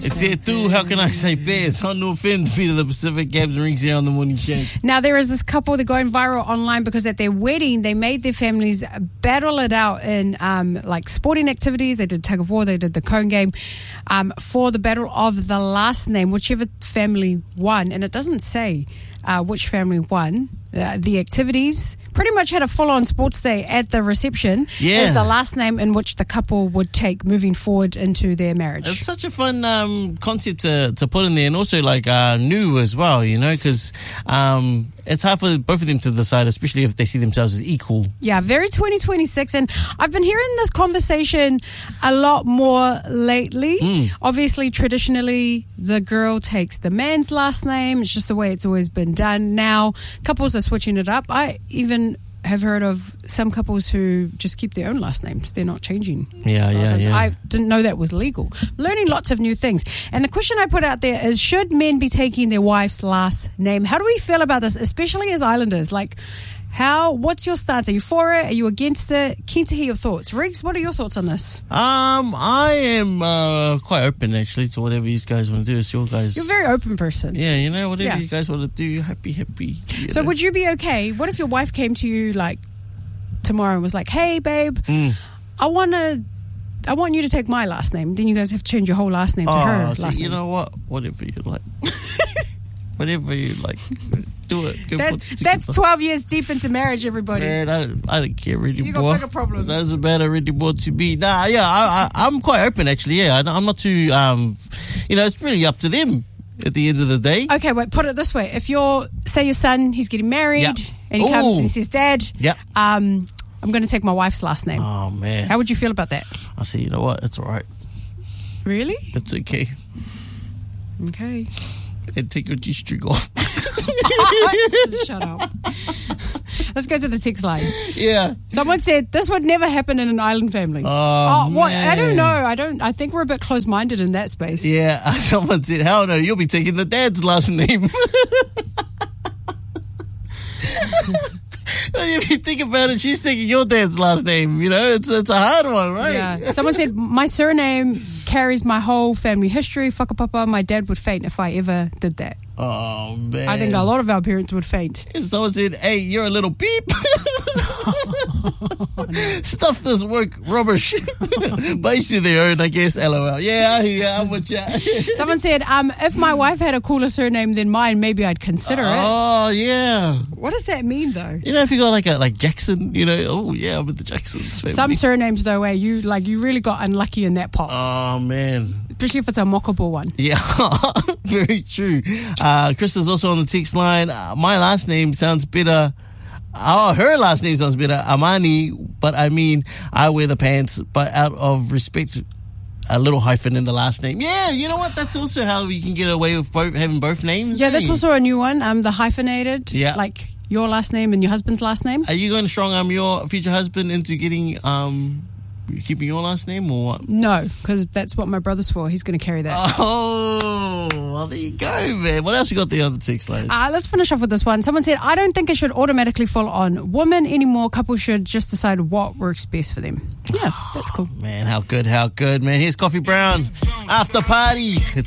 It's here too. How can I say bear? It's not no offense. Peter the Pacific, Gabs and Rings here on the Morning Show. Now, there is this couple that are going viral online because at their wedding, they made their families battle it out in like sporting activities. They did tug of war, they did the cone game for the battle of the last name, whichever family won. And it doesn't say which family won. The activities pretty much had a full-on sports day at the reception. Yeah. As the last name in which the couple would take moving forward into their marriage. It's such a fun concept to put in there, and also like new as well, you know, because it's hard for both of them to decide, especially if they see themselves as equal. Yeah, very 2026, and I've been hearing this conversation a lot more lately. Obviously, traditionally, the girl takes the man's last name. It's just the way it's always been done. Now, couples are switching it up. I even have heard of some couples who just keep their own last names. They're not changing. Yeah. I didn't know that was legal. Learning lots of new things. And the question I put out there is, should men be taking their wife's last name? How do we feel about this, especially as islanders? Like, what's your stance? Are you for it? Are you against it? Keen to hear your thoughts. Riggs, what are your thoughts on this? I am quite open actually to whatever you guys want to do. It's your guys. You're a very open person. Yeah, you know, whatever you guys want to do, happy. So would you be okay? What if your wife came to you like tomorrow and was like, hey babe, I want you to take my last name. Then you guys have to change your whole last name to her last name. You know what? Whatever you like. Whatever you like. Do it. That's 12 years deep into marriage, everybody. Man, I don't care anymore. You got bigger problems. Doesn't matter anymore to me. I'm quite open actually. Yeah, I'm not too. It's really up to them at the end of the day. Okay, wait. Put it this way: if say your son, he's getting married, and he comes and he says, "Dad, I'm going to take my wife's last name." Oh man, how would you feel about that? I say, you know what? It's all right. Really? It's okay. Okay. And take your G-string off. Shut up. Let's go to the text line. Yeah. Someone said this would never happen in an island family. Oh, what? I don't know. I think we're a bit close-minded in that space. Yeah. Someone said, hell no, you'll be taking the dad's last name. If you think about it, she's taking your dad's last name. You know, it's a hard one, right? Yeah. Someone said, my surname carries my whole family history. Whakapapa, my dad would faint if I ever did that. Oh, man. I think a lot of our parents would faint. Someone said, hey, you're a little beep. Stuff this work rubbish. Based to their own, I guess, LOL. Yeah, I'm with you. Someone said, if my wife had a cooler surname than mine, maybe I'd consider it. Oh, yeah. What does that mean, though? You know, if you got like Jackson, you know, oh, yeah, I'm with the Jacksons family. Some surnames, though, where you really got unlucky in that pot. Oh, man. Especially if it's a mockable one. Yeah, very true. Chris is also on the text line. My last name sounds better. Oh, her last name sounds better. Amani, but I mean, I wear the pants, but out of respect, a little hyphen in the last name. Yeah, you know what? That's also how we can get away with having both names. Yeah, that's also a new one. The hyphenated. Yeah. Like your last name and your husband's last name. Are you going to strong arm your future husband into getting keeping your last name or what? No, because that's what my brother's for. He's going to carry that. Oh, well, there you go, man. What else you got there on the text line? Let's finish off with this one. Someone said, I don't think it should automatically fall on women anymore. Couples should just decide what works best for them. Yeah, that's cool. Man, how good, man. Here's Coffee Brown. After Party. It's